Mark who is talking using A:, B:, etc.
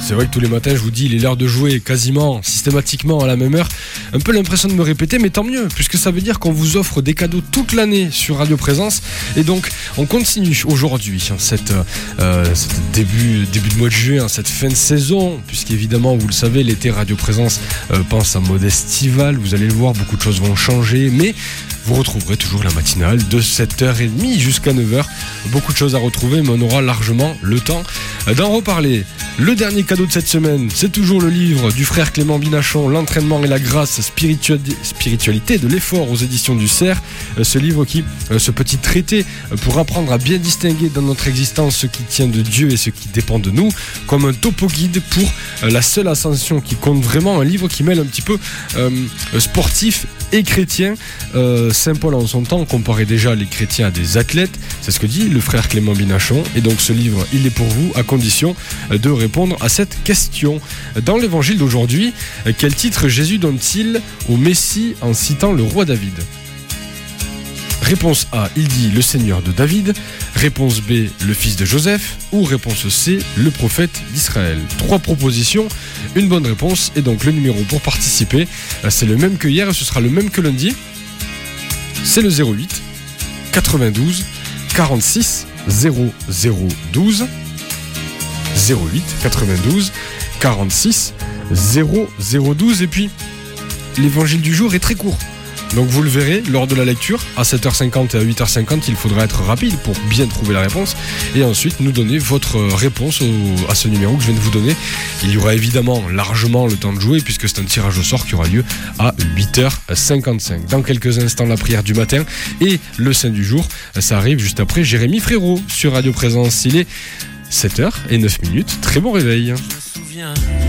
A: C'est vrai que tous les matins, je vous dis, il est l'heure de jouer quasiment systématiquement à la même heure. Un peu l'impression de me répéter, mais tant mieux, puisque ça veut dire qu'on vous offre des cadeaux toute l'année sur Radio Présence. Et donc, on continue aujourd'hui, cette début de mois de juin, cette fin de saison, puisqu'évidemment, vous le savez, l'été Radio Présence pense en mode estival. Vous allez le voir, beaucoup de choses vont changer, mais vous retrouverez toujours la matinale de 7h30 jusqu'à 9h. Beaucoup de choses à retrouver, mais on aura largement le temps d'en reparler. Le dernier cadeau de cette semaine, c'est toujours le livre du frère Clément Binachon, L'entraînement et la grâce, spiritualité de l'effort, aux éditions du Cerf. Ce livre ce petit traité pour apprendre à bien distinguer dans notre existence ce qui tient de Dieu et ce qui dépend de nous, comme un topo guide pour la seule ascension qui compte vraiment. Un livre qui mêle un petit peu sportif et chrétien. Saint Paul en son temps comparait déjà les chrétiens à des athlètes, c'est ce que dit le frère Clément Binachon, et donc ce livre il est pour vous à condition de répondre à cette question. Dans l'évangile d'aujourd'hui, quel titre Jésus donne-t-il au Messie en citant le roi David? Réponse A, il dit le Seigneur de David. Réponse B, le fils de Joseph. Ou réponse C, le prophète d'Israël. 3 propositions, une bonne réponse. Et donc le numéro pour participer, c'est le même que hier et ce sera le même que lundi. C'est le 08 92 46 0012. 08 92 46 0012. Et puis l'évangile du jour est très court. Donc vous le verrez lors de la lecture, à 7h50 et à 8h50, il faudra être rapide pour bien trouver la réponse et ensuite nous donner votre réponse à ce numéro que je viens de vous donner. Il y aura évidemment largement le temps de jouer puisque c'est un tirage au sort qui aura lieu à 8h55. Dans quelques instants, la prière du matin et le saint du jour, ça arrive juste après Jérémy Frérot sur Radio Présence. Il est 7h09. Très bon réveil.